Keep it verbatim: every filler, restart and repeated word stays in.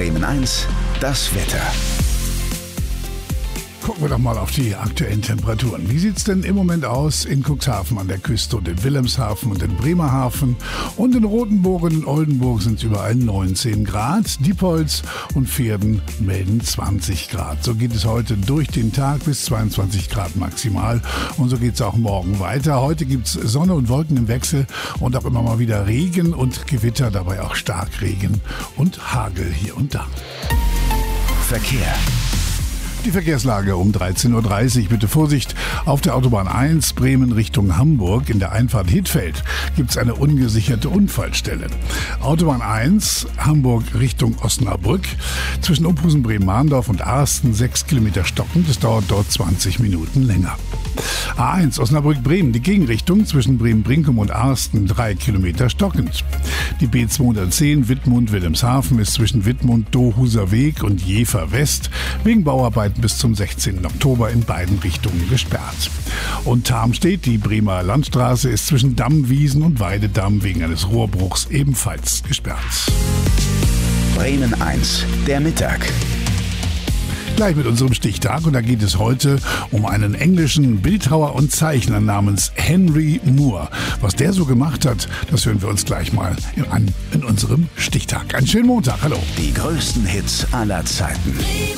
Bremen eins, das Wetter. Gucken wir doch mal auf die aktuellen Temperaturen. Wie sieht es denn im Moment aus in Cuxhaven an der Küste und in Wilhelmshaven und in Bremerhaven? Und in Rothenburg und in Oldenburg sind es überall neunzehn Grad. Diepholz und Verden melden zwanzig Grad. So geht es heute durch den Tag bis zweiundzwanzig Grad maximal. Und so geht es auch morgen weiter. Heute gibt es Sonne und Wolken im Wechsel und auch immer mal wieder Regen und Gewitter, dabei auch Starkregen und Hagel hier und da. Verkehr. Die Verkehrslage um dreizehn Uhr dreißig. Bitte Vorsicht, auf der Autobahn eins Bremen Richtung Hamburg in der Einfahrt Hittfeld gibt es eine ungesicherte Unfallstelle. Autobahn eins Hamburg Richtung Osnabrück zwischen Opusen, Bremen-Mahndorf und Arsten sechs Kilometer stockend. Es dauert dort zwanzig Minuten länger. A eins Osnabrück-Bremen, die Gegenrichtung zwischen Bremen-Brinkum und Arsten drei Kilometer stockend. Die B zweihundertzehn Wittmund-Wilhelmshaven ist zwischen Wittmund-Dohuser Weg und Jever West wegen Bauarbeiten bis zum sechzehnten Oktober in beiden Richtungen gesperrt. Und Tarmstedt, die Bremer Landstraße, ist zwischen Dammwiesen und Weidedamm wegen eines Rohrbruchs ebenfalls gesperrt. Bremen eins, der Mittag. Gleich mit unserem Stichtag, und da geht es heute um einen englischen Bildhauer und Zeichner namens Henry Moore. Was der so gemacht hat, das hören wir uns gleich mal an in unserem Stichtag. Einen schönen Montag, hallo. Die größten Hits aller Zeiten.